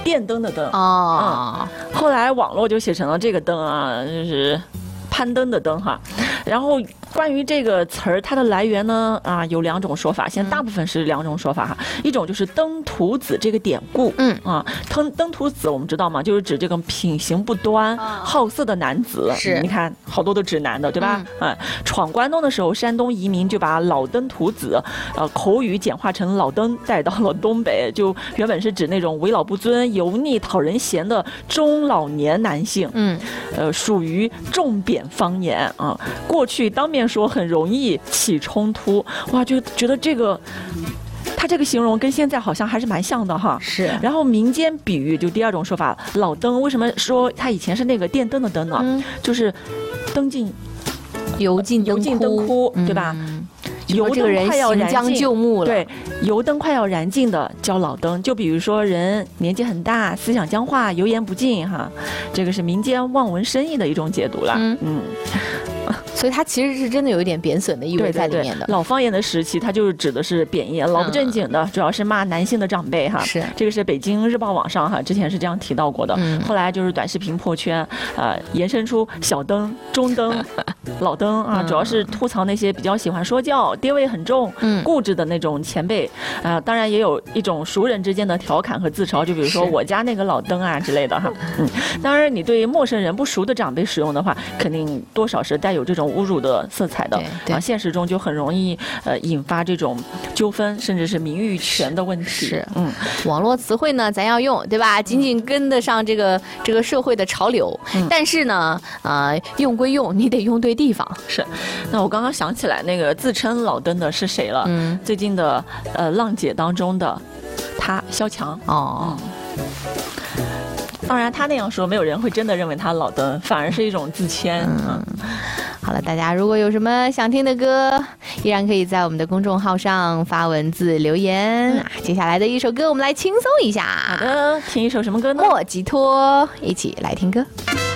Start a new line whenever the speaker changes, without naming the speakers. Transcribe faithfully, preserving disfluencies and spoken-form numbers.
电灯的灯
哦、
嗯，后来网络就写成了这个灯啊，就是攀登的登哈。然后关于这个词儿，它的来源呢啊有两种说法，现在大部分是两种说法哈。一种就是登徒子这个典故，
嗯
啊，登登徒子我们知道吗？就是指这个品行不端、好色的男子。
是，
你看好多都指男的，对吧？嗯，闯关东的时候，山东移民就把老登徒子，呃，口语简化成老登，带到了东北，就原本是指那种为老不尊、油腻、讨人嫌的中老年男性。
嗯，
呃，属于重贬方言啊。过去当面说很容易起冲突，哇，就觉得这个。他这个形容跟现在好像还是蛮像的哈，
是。
然后民间比喻就第二种说法，老登为什么说他以前是那个电灯的灯呢？嗯、就是灯进
油尽
油尽灯枯，对吧？
嗯，
油灯快要燃尽，
就木了。
对，油灯快要燃尽的叫老灯。就比如说人年纪很大，思想僵化，油盐不进哈，这个是民间望文生义的一种解读了。嗯。嗯
所以它其实是真的有一点贬损的意味在里面的。
对对对，老方言的时期，它就是指的是贬义，老不正经的，嗯、主要是骂男性的长辈哈。
是，
这个是北京日报网上哈，之前是这样提到过的。嗯、后来就是短视频破圈，呃，延伸出小灯、中灯、老灯啊，主要是吐槽那些比较喜欢说教、爹味很重、嗯、固执的那种前辈。啊、呃，当然也有一种熟人之间的调侃和自嘲，就比如说我家那个老灯啊之类的哈。嗯，当然你对陌生人、不熟的长辈使用的话，肯定多少是带有这种侮辱的色彩的啊，现实中就很容易呃引发这种纠纷，甚至是名誉权的问题。
是，嗯，网络词汇呢，咱要用，对吧？紧紧跟得上这个这个社会的潮流，嗯、但是呢，呃，用归用，你得用对地方。
是，那我刚刚想起来那个自称老登的是谁了？嗯，最近的呃浪姐当中的他萧蔷
哦。
嗯，当然，他那样说，没有人会真的认为他老登，反而是一种自谦。嗯，
好了，大家如果有什么想听的歌，依然可以在我们的公众号上发文字留言。嗯、接下来的一首歌，我们来轻松一下。
好的，听一首什么歌呢？
莫吉托，一起来听歌。